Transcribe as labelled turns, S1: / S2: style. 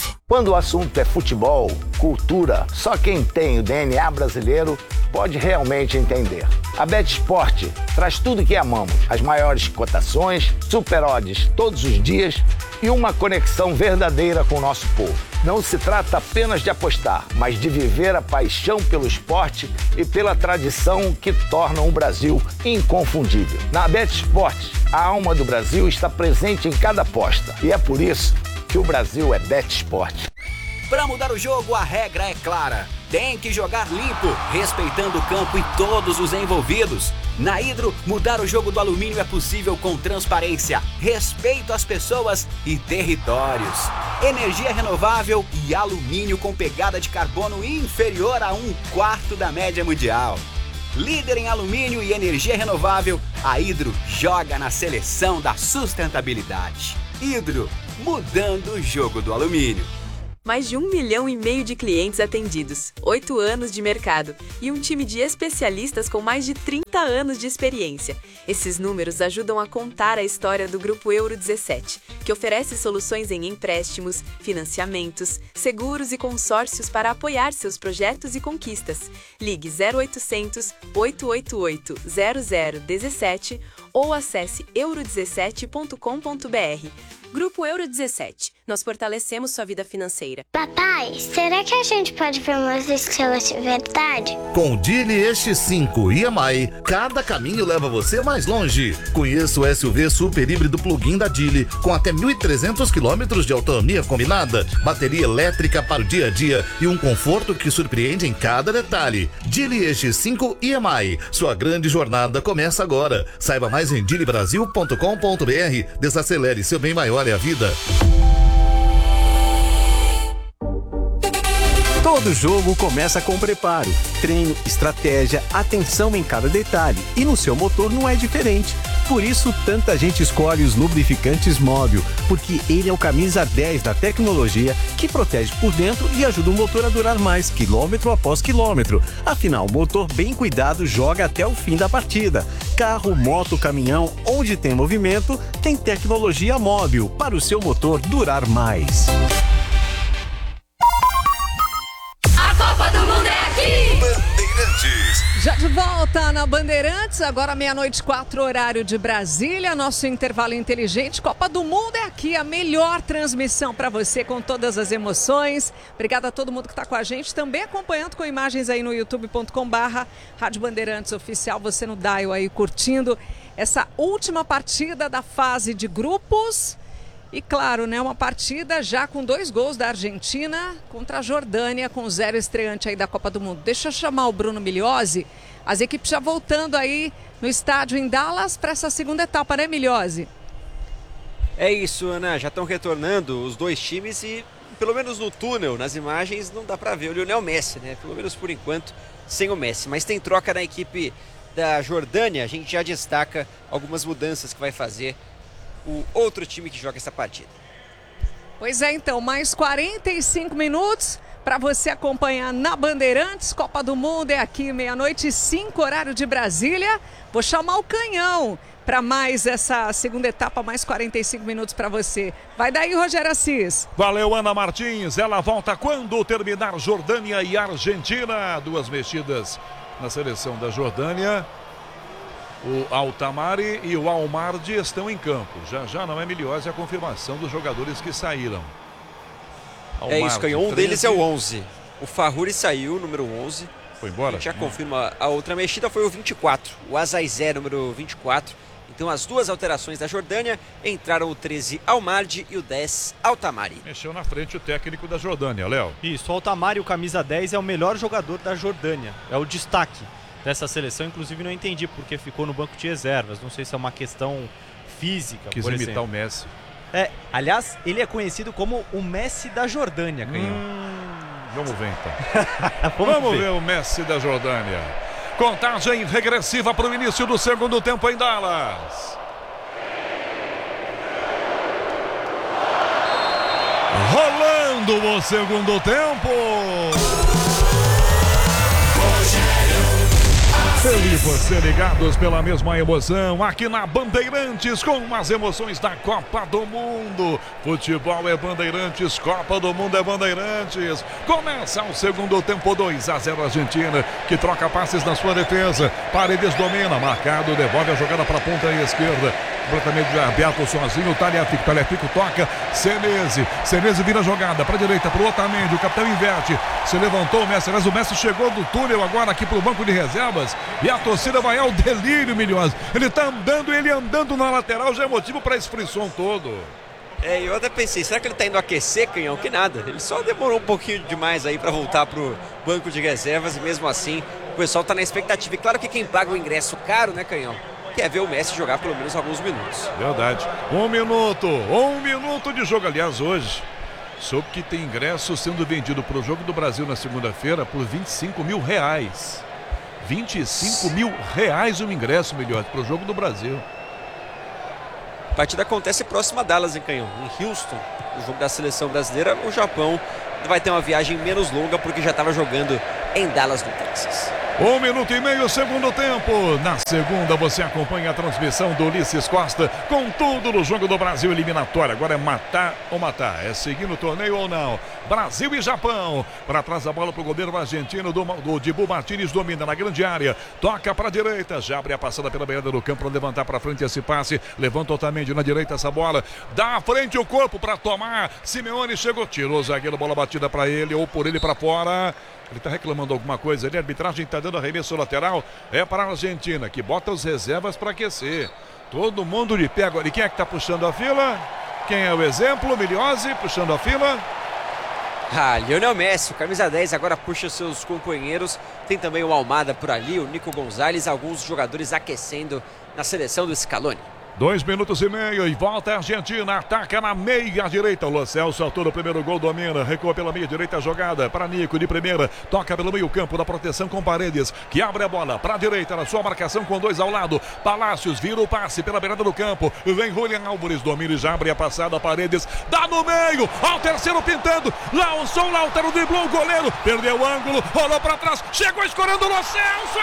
S1: Quando o assunto é futebol, cultura, só quem tem o DNA brasileiro pode realmente entender. A BetSport traz tudo que amamos, as maiores cotações, super odds todos os dias e uma conexão verdadeira com o nosso povo. Não se trata apenas de apostar, mas de viver a paixão pelo esporte e pela tradição que tornam o Brasil inconfundível. Na BetSport, a alma do Brasil está presente em cada aposta e é por isso que o Brasil é BetSport.
S2: Para mudar o jogo, a regra é clara. Tem que jogar limpo, respeitando o campo e todos os envolvidos. Na Hidro, mudar o jogo do alumínio é possível com transparência, respeito às pessoas e territórios. Energia renovável e alumínio com pegada de carbono inferior a 1/4 da média mundial. Líder em alumínio e energia renovável, a Hidro joga na seleção da sustentabilidade. Hidro, mudando o jogo do alumínio.
S3: Mais de 1,5 milhão de clientes atendidos, 8 anos de mercado e um time de especialistas com mais de 30 anos de experiência. Esses números ajudam a contar a história do Grupo Euro 17, que oferece soluções em empréstimos, financiamentos, seguros e consórcios para apoiar seus projetos e conquistas. Ligue 0800 888 0017 ou acesse euro17.com.br. Grupo Euro 17. Nós fortalecemos sua vida financeira.
S4: Papai, será que a gente pode ver umas estrelas de verdade?
S5: Com o Geely X5 EMI, cada caminho leva você mais longe. Conheça o SUV super híbrido plug-in da Geely, com até 1.300 km de autonomia combinada, bateria elétrica para o dia a dia e um conforto que surpreende em cada detalhe. Geely X5 EMI. Sua grande jornada começa agora. Saiba mais em geelybrasil.com.br. Desacelere, seu bem maior é a vida.
S6: Todo jogo começa com preparo, treino, estratégia, atenção em cada detalhe. E no seu motor não é diferente. Por isso, tanta gente escolhe os lubrificantes Móbil, porque ele é o camisa 10 da tecnologia que protege por dentro e ajuda o motor a durar mais, quilômetro após quilômetro. Afinal, o motor bem cuidado joga até o fim da partida. Carro, moto, caminhão, onde tem movimento, tem tecnologia Móbil para o seu motor durar mais.
S7: Já de volta na Bandeirantes, agora 00:04, horário de Brasília, nosso intervalo inteligente. Copa do Mundo é aqui, a melhor transmissão para você com todas as emoções. Obrigada a todo mundo que está com a gente, também acompanhando com imagens aí no youtube.com/Rádio Bandeirantes Oficial, você no dial aí curtindo essa última partida da fase de grupos. E claro, né, uma partida já com 2 gols da Argentina contra a Jordânia, com 0 estreante aí da Copa do Mundo. Deixa eu chamar o Bruno Migliozzi, as equipes já voltando aí no estádio em Dallas para essa segunda etapa, né, Migliozzi?
S8: É isso, Ana, já estão retornando os dois times e pelo menos no túnel, nas imagens, não dá para ver o Lionel Messi, né? Pelo menos por enquanto, sem o Messi. Mas tem troca na equipe da Jordânia, a gente já destaca algumas mudanças que vai fazer o outro time que joga essa partida.
S7: Pois é, então, mais 45 minutos para você acompanhar na Bandeirantes. Copa do Mundo é aqui, 00:05, horário de Brasília. Vou chamar o Canhão para mais essa segunda etapa, mais 45 minutos para você. Vai daí, Rogério Assis.
S9: Valeu, Ana Martins. Ela volta quando terminar Jordânia e Argentina. 2 mexidas na seleção da Jordânia. O Altamari e o Almardi estão em campo. Já não é Migliozzi a confirmação dos jogadores que saíram.
S8: Almardi, é isso, Canhão. Um deles é o 11. O Farruri saiu, número 11.
S9: Foi embora?
S8: Já confirma. A outra mexida foi o 24. O Azaizé, número 24. Então as 2 alterações da Jordânia entraram o 13 Almardi e o 10 Altamari.
S9: Mexeu na frente o técnico da Jordânia, Léo.
S10: Isso, o Altamari, o camisa 10, é o melhor jogador da Jordânia. É o destaque dessa seleção, inclusive não entendi porque ficou no banco de reservas. Não sei se é uma questão física,
S9: quis
S10: por
S9: imitar
S10: exemplo.
S9: o Messi.
S10: Aliás, ele é conhecido como o Messi da Jordânia, Canhão.
S9: Vamos ver então. Vamos ver o Messi da Jordânia. Contagem regressiva para o início do segundo tempo em Dallas. Rolando o segundo tempo. Eu e você ligados pela mesma emoção aqui na Bandeirantes com as emoções da Copa do Mundo. Futebol é Bandeirantes, Copa do Mundo é Bandeirantes. Começa o segundo tempo, 2-0 Argentina, que troca passes na sua defesa. Paredes domina, marcado, devolve a jogada para a ponta esquerda. Completamente aberto sozinho, o Tagliafico toca, Senesi vira a jogada para a direita, para o Otamendi, o capitão inverte, se levantou o Messi, mas o Messi chegou do túnel agora aqui para o banco de reservas e a torcida vai ao delírio, milhões. Ele tá andando na lateral, já é motivo para esse frisson todo.
S8: Eu até pensei, será que ele tá indo aquecer, Canhão? Que nada, ele só demorou um pouquinho demais aí para voltar pro banco de reservas e mesmo assim o pessoal tá na expectativa. E claro que quem paga o ingresso caro, né, Canhão, quer ver o Messi jogar pelo menos alguns minutos.
S9: Verdade. Um minuto de jogo. Aliás, hoje, soube que tem ingresso sendo vendido para o Jogo do Brasil na segunda-feira por R$25 mil. R$25 mil o ingresso, melhor, para o Jogo do Brasil.
S8: A partida acontece próxima a Dallas, em Canhão, em Houston. O jogo da seleção brasileira, o Japão vai ter uma viagem menos longa porque já estava jogando em Dallas, no Texas.
S9: 1 minuto e meio, segundo tempo. Na segunda você acompanha a transmissão do Ulisses Costa com tudo no Jogo do Brasil eliminatório. Agora é matar ou matar, é seguir no torneio ou não. Brasil e Japão. Para trás a bola para o goleiro argentino do Dibu Martínez, domina na grande área. Toca para a direita, já abre a passada pela beirada do campo para levantar para frente esse passe. Levanta Otamendi na direita essa bola. Dá à frente o corpo para tomar. Simeone chegou, tirou o zagueiro, bola batida para ele ou por ele para fora. Ele está reclamando alguma coisa ali, a arbitragem está dando arremesso lateral, é para a Argentina, que bota os reservas para aquecer. Todo mundo de pé agora. E quem é que está puxando a fila? Quem é o exemplo? Miliose puxando a fila.
S8: Lionel Messi, o camisa 10, agora puxa seus companheiros. Tem também o Almada por ali, o Nico Gonzalez, alguns jogadores aquecendo na seleção do Scaloni.
S9: 2 minutos e meio e volta a Argentina, ataca na meia direita, o Lo Celso autor do primeiro gol, domina, recua pela meia direita a jogada para Nico de primeira, toca pelo meio campo da proteção com Paredes, que abre a bola para a direita na sua marcação com 2 ao lado, Palácios vira o passe pela beirada do campo, vem Julián Álvares, domina e já abre a passada, Paredes dá no meio, ao terceiro pintando, Lautaro driblou o goleiro, perdeu o ângulo, rolou para trás, chegou escorando o Lo Celso.